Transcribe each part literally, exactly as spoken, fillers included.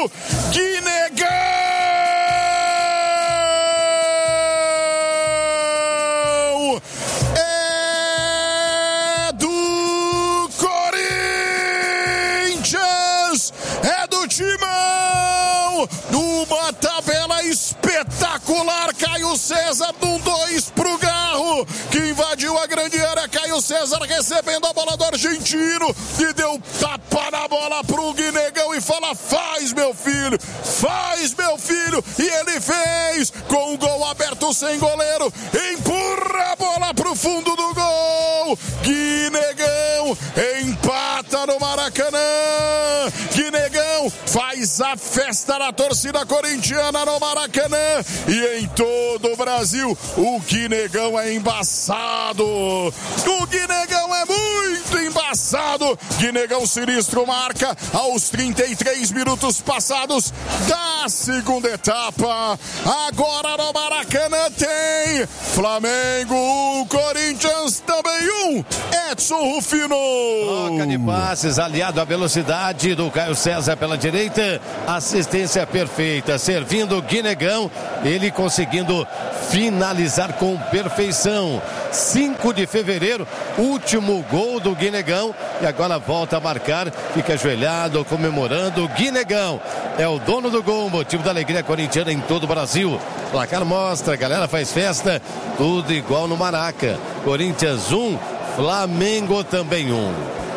Guinegão! É do Corinthians! É do Timão! Numa tabela espetacular, Caio César num dois pro Garro, que invadiu a grande área. Caio César recebendo a bola do argentino e deu tapa na bola pro Guinegão e fala: faz, meu filho, faz, meu filho. E ele fez, com o gol aberto sem goleiro, empurra a bola pro fundo do gol. Guinegão empata no Maracanã. Guinegão faz a festa na torcida corintiana no Maracanã e em todo o Brasil. O Guinegão é embaçado. O Guinegão é muito embaçado. Guinegão sinistro marca aos trinta e três minutos passados da segunda etapa. Agora no Maracanã tem Flamengo um, Corinthians também um. Edson Rufino. Troca de passes, aliado à velocidade do Caio César pela direita. Assistência perfeita, servindo o Guinegão. Ele conseguindo finalizar com perfeição. cinco de fevereiro, último gol do Guinegão. E agora volta a marcar, fica ajoelhado, comemorando. O Guinegão é o dono do gol, motivo da alegria corintiana em todo o Brasil. O placar mostra, a galera faz festa, tudo igual no Maraca. Corinthians um, Flamengo também um.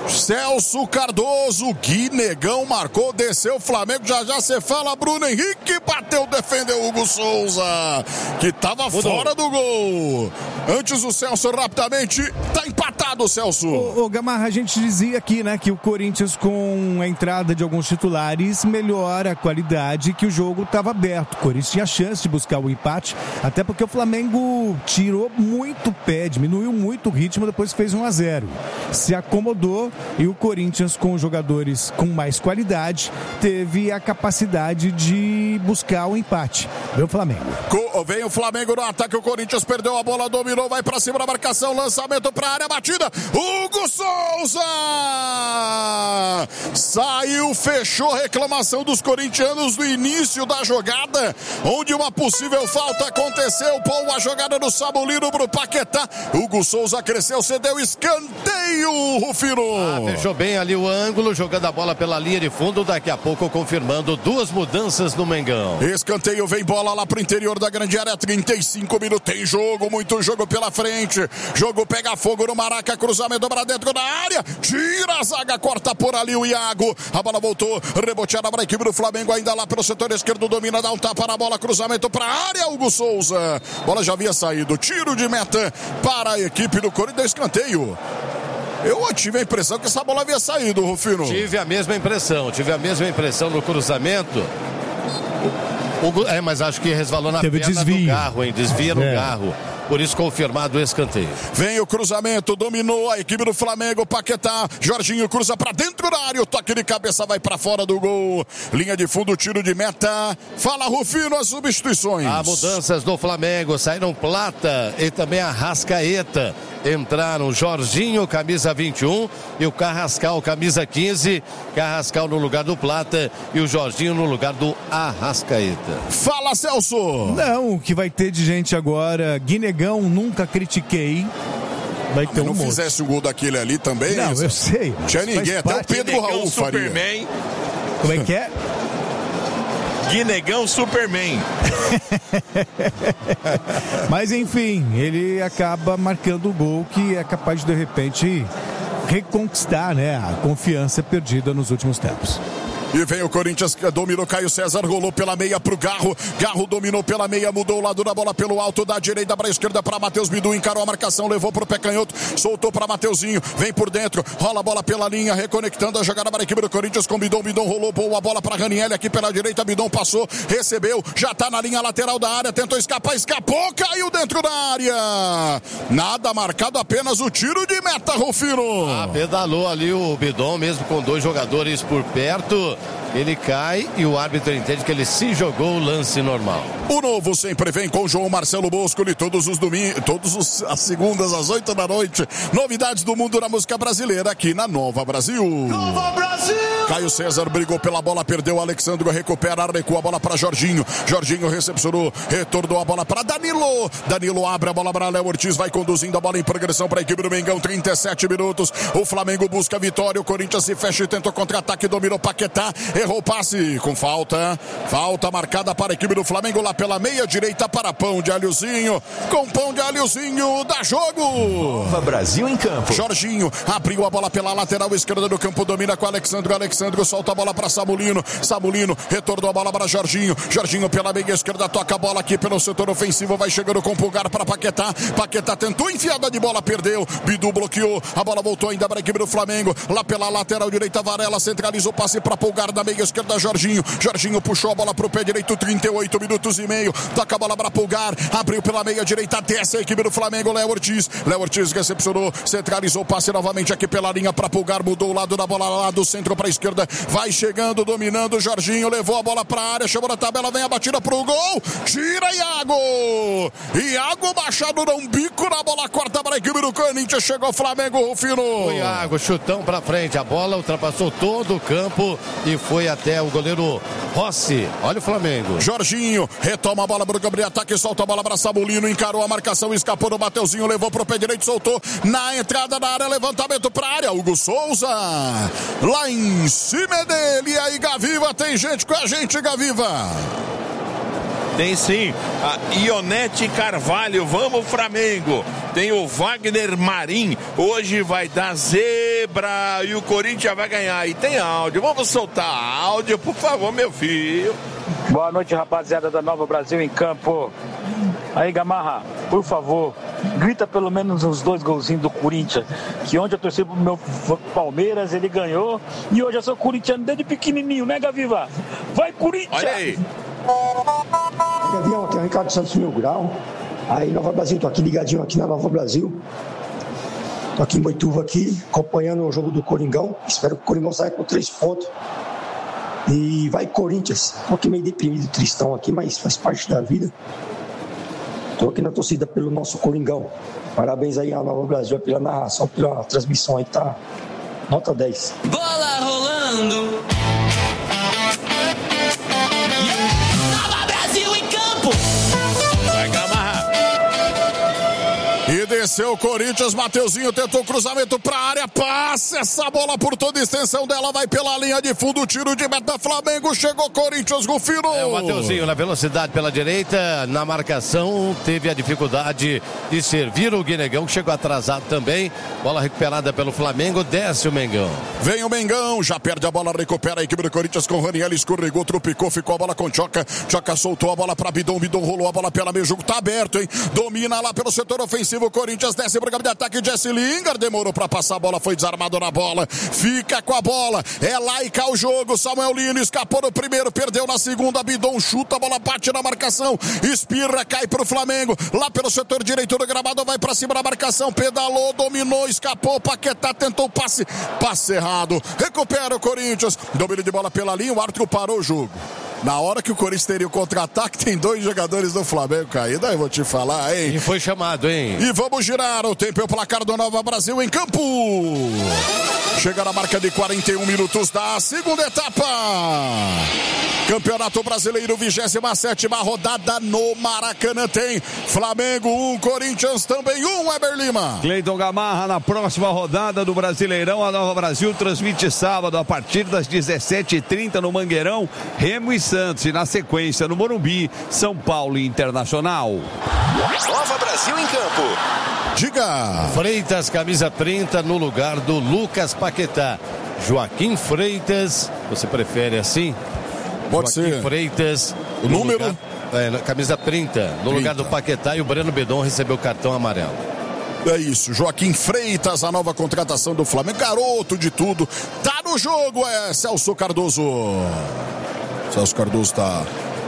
Celso Cardoso, Guinegão marcou, desceu o Flamengo, já já você fala. Bruno Henrique bateu, defendeu Hugo Souza, que tava fora do gol. Antes o Celso rapidamente, tá empatado, Celso. Ô, ô Gamarra, a gente dizia aqui, né, que o Corinthians, com a entrada de alguns titulares, melhora a qualidade, que o jogo tava aberto. O Corinthians tinha chance de buscar o empate, até porque o Flamengo tirou muito pé, diminuiu muito o ritmo, depois fez um a zero. Se acomodou. E o Corinthians, com jogadores com mais qualidade, teve a capacidade de buscar o empate. Vem o Flamengo. Vem o Flamengo no ataque, o Corinthians perdeu a bola, dominou, vai pra cima da marcação, lançamento pra área, batida, Hugo Souza! Saiu, fechou a reclamação dos corintianos no início da jogada, onde uma possível falta aconteceu, pô, a jogada do Sabolino pro Paquetá, Hugo Souza cresceu, cedeu escanteio, Rufino. Ah, fechou bem ali o ângulo, jogando a bola pela linha de fundo, daqui a pouco confirmando duas mudanças no Mengão. Escanteio, vem bola lá pro interior da grande área, trinta e cinco minutos, tem jogo, muito jogo pela frente, jogo pega fogo no Maraca, cruzamento para dentro da área, tira a zaga, corta por ali o Iago, a bola voltou, reboteada para a equipe do Flamengo, ainda lá pelo setor esquerdo, domina, dá um tapa na bola, cruzamento para a área, Hugo Souza, bola já havia saído, tiro de meta para a equipe do Corinthians, escanteio. Eu tive a impressão que essa bola havia saído, Rufino. Tive a mesma impressão, tive a mesma impressão no cruzamento. O, o, é, mas acho que resvalou na Teve perna desvio. do Garro, hein? Desvia no é. Garro. Por isso confirmado o escanteio. Vem o cruzamento, dominou a equipe do Flamengo, Paquetá, Jorginho cruza pra dentro da área, o toque de cabeça vai pra fora do gol. Linha de fundo, tiro de meta. Fala, Rufino, as substituições. Há mudanças no Flamengo, saíram Plata e também a Arrascaeta. Entraram Jorginho, camisa vinte e um, e o Carrascal, camisa quinze. Carrascal no lugar do Plata e o Jorginho no lugar do Arrascaeta. Fala, Celso. Não, o que vai ter de gente agora, Guinegão, nunca critiquei. Vai ter não um monte. Fizesse o gol daquele ali também? Não, isso? eu sei. Tinha ninguém, até o Pedro Guinegão Raul faria. Superman. Como é que é? Guinegão Superman. Mas enfim, ele acaba marcando o gol que é capaz de, de repente, reconquistar, né, a confiança perdida nos últimos tempos. E vem o Corinthians, dominou Caio César, rolou pela meia pro Garro, Garro dominou pela meia, mudou o lado da bola pelo alto, da direita para a esquerda para Matheus Bidu, encarou a marcação, levou pro pé canhoto, soltou para Mateuzinho, vem por dentro, rola a bola pela linha, reconectando a jogada para a equipe do Corinthians com Bidon, Bidon rolou, boa bola para Raniel aqui pela direita, Bidon passou, recebeu, já tá na linha lateral da área, tentou escapar, escapou, caiu dentro da área, nada marcado, apenas o tiro de meta, Rufino. Ah, pedalou ali o Bidon, mesmo com dois jogadores por perto. ele cai e o árbitro entende que ele se jogou o lance normal. O novo sempre vem com João Marcelo Boscoli todos os domingos, todas as segundas às oito da noite. Novidades do mundo da música brasileira aqui na Nova Brasil. Nova Brasil! Caio César brigou pela bola, perdeu. Alexandre recupera, recua a bola para Jorginho. Jorginho recepcionou, retornou a bola para Danilo. Danilo abre a bola para Léo Ortiz, vai conduzindo a bola em progressão para a equipe do Mengão. trinta e sete minutos. O Flamengo busca a vitória. O Corinthians se fecha e tenta o contra-ataque. Dominou Paquetá, errou o passe com falta. Falta marcada para a equipe do Flamengo lá pela meia direita para Pão de Alhozinho. Com Pão de Alhozinho, dá jogo. Nova Brasil em campo. Jorginho abriu a bola pela lateral esquerda do campo, domina com Alexandre. Alexandre solta a bola para Samulino. Samulino retornou a bola para Jorginho. Jorginho pela meia esquerda, toca a bola aqui pelo setor ofensivo, vai chegando com o Pulgar para Paquetá. Paquetá tentou enfiada de bola, perdeu. Bidu bloqueou, a bola voltou ainda para a equipe do Flamengo. Lá pela lateral direita, Varela centralizou o passe para Pulgar na meia esquerda, Jorginho. Jorginho puxou a bola para o pé direito, trinta e oito minutos e meio. Toca a bola para Pulgar, abriu pela meia direita, desce a equipe do Flamengo, Léo Ortiz. Léo Ortiz recepcionou, centralizou o passe novamente aqui pela linha para Pulgar, mudou o lado da bola lá do centro para a esquerda, vai chegando, dominando, Jorginho levou a bola para a área, chamou na tabela, vem a batida pro gol, tira Iago. Iago Machado dá um bico na bola, corta para a equipe do Corinthians, chegou o Flamengo, Rufino. O Iago, chutão para frente, a bola ultrapassou todo o campo e foi até o goleiro Rossi. Olha o Flamengo. Jorginho retoma a bola para o campo de ataque, solta a bola para Samulino, encarou a marcação, escapou do Mateuzinho, levou para o pé direito, soltou na entrada da área, levantamento para a área, Hugo Souza lá em cima dele. E aí, Gaviva, tem gente com a gente, Gaviva? Tem sim, a Ionete Carvalho, vamos Flamengo. Tem o Wagner Marim, hoje vai dar zebra e o Corinthians vai ganhar. E tem áudio, vamos soltar áudio, por favor, meu filho. Boa noite, rapaziada da Nova Brasil em campo. Aí, Gamarra, por favor, grita pelo menos uns dois golzinhos do Corinthians, que ontem eu torci pro meu Palmeiras, ele ganhou, e hoje eu sou corintiano desde pequenininho, né, Gaviva? Vai, Corinthians! Olha aí! Gavião, aqui é o Ricardo Santos Mil Grau. Aí, Nova Brasil, tô aqui ligadinho aqui na Nova Brasil. Tô aqui em Boituva aqui, acompanhando o jogo do Coringão. Espero que o Coringão saia com três pontos. E vai Corinthians. Tô aqui meio deprimido, tristão aqui, mas faz parte da vida. Tô aqui na torcida pelo nosso Coringão. Parabéns aí à Nova Brasil pela narração, pela transmissão aí, tá nota dez. Bola rolando. Nova Brasil em campo. Vai, Gamarra. E desceu o Corinthians, Mateuzinho tentou cruzamento pra área, passa essa bola por toda a extensão dela, vai pela linha de fundo, tiro de meta, Flamengo, chegou Corinthians, Rufino. É, o Mateuzinho na velocidade pela direita, na marcação, teve a dificuldade de servir o Guinegão, que chegou atrasado também, bola recuperada pelo Flamengo, desce o Mengão. Vem o Mengão, já perde a bola, recupera a equipe do Corinthians com o Raniel, escorregou, tropicou, ficou a bola com Tchoca, Tchoca soltou a bola pra Bidon, Bidon rolou a bola pela meio, jogo tá aberto, hein, domina lá pelo setor ofensivo, o Corinthians desce pro campo de ataque, Jesse Lingard demorou pra passar a bola, foi desarmado na bola, fica com a bola, é lá e cá o jogo, Samuel Lino escapou no primeiro, perdeu na segunda, Bidon chuta, a bola bate na marcação, espirra, cai pro Flamengo, lá pelo setor direito do gramado, vai pra cima da marcação, pedalou, dominou, escapou, Paquetá tentou o passe, passe errado, recupera o Corinthians, domínio de bola pela linha, o árbitro parou o jogo. Na hora que o Corinthians teria o contra-ataque, tem dois jogadores do Flamengo caído, aí eu vou te falar, hein? E foi chamado, hein? E vamos girar o tempo e o placar do Nova Brasil em campo. Chega na marca de quarenta e um minutos da segunda etapa. Campeonato Brasileiro, vigésima sétima rodada no Maracanã. Tem Flamengo um, Corinthians também um, Weber Lima. Cleiton Gamarra, na próxima rodada do Brasileirão, a Nova Brasil transmite sábado a partir das dezessete e trinta no Mangueirão, Remo e Santos, e na sequência no Morumbi, São Paulo e Internacional. Nova Brasil em campo. Diga. Freitas, camisa trinta, no lugar do Lucas Paquetá. Joaquim Freitas, você prefere assim? Pode Joaquim ser. Freitas. O número? Lugar, é, camisa trinta, no trinta. lugar do Paquetá, e o Breno Bedon recebeu o cartão amarelo. É isso, Joaquim Freitas, a nova contratação do Flamengo, garoto de tudo, tá no jogo, é Celso Cardoso. Celso Cardoso tá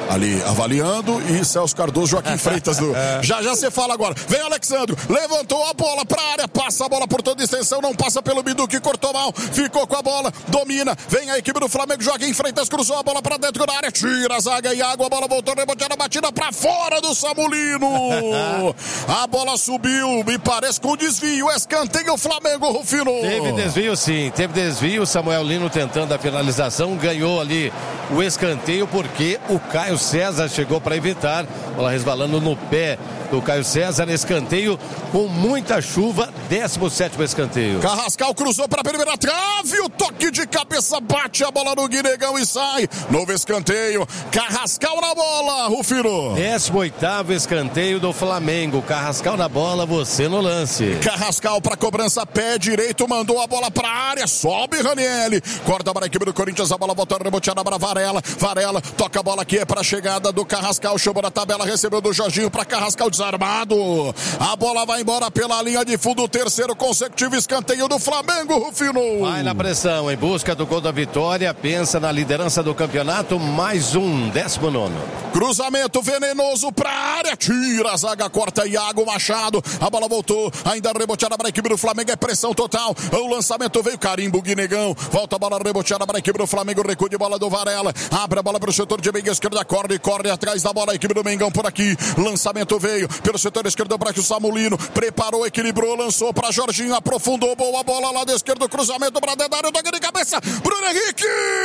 ali avaliando e Celso Cardoso, Joaquim Freitas do... já já você fala agora, vem Alexandro, levantou a bola pra área, passa a bola por toda a extensão, não passa pelo Bidu que cortou mal, ficou com a bola, domina, vem a equipe do Flamengo, Joaquim Freitas cruzou a bola pra dentro da área, tira a zaga e água, a bola voltou, reboteada, batida pra fora do Samulino, a bola subiu, me parece com desvio, escanteio Flamengo, Rufino. Teve desvio sim, teve desvio, Samuel Lino tentando a finalização, ganhou ali o escanteio porque o Caio César chegou para evitar, bola resvalando no pé do Caio César, escanteio com muita chuva, décimo sétimo escanteio. Carrascal cruzou para a primeira trave, o toque de cabeça bate a bola no Guinegão e sai, novo escanteio, Carrascal na bola, Rufino. décimo oitavo escanteio do Flamengo, Carrascal na bola, você no lance. Carrascal para cobrança, pé direito, mandou a bola para a área, sobe Ranieri, corta para a equipe do Corinthians, a bola volta reboteada para Varela, Varela toca a bola aqui, é para a chegada do Carrascal, chamou na tabela, recebeu do Jorginho para Carrascal, desarmado, a bola vai embora pela linha de fundo, terceiro consecutivo escanteio do Flamengo, Rufino. Vai na pressão, em busca do gol da vitória, pensa na liderança do campeonato, mais um, décimo nono. Cruzamento venenoso para a área, tira a zaga, corta Iago Machado, a bola voltou, ainda reboteada para a equipe do Flamengo, é pressão total, o lançamento veio, carimbo Guinegão, volta a bola reboteada para a equipe do Flamengo, recuo de bola do Varela, abre a bola para o setor de meia esquerda, corre, corre atrás da bola, a equipe do Mengão por aqui, lançamento veio pelo setor esquerdo para que o Samulino preparou, equilibrou, lançou para Jorginho, aprofundou, boa bola lá da esquerda, cruzamento para dentro da área, toque de cabeça, Bruno Henrique!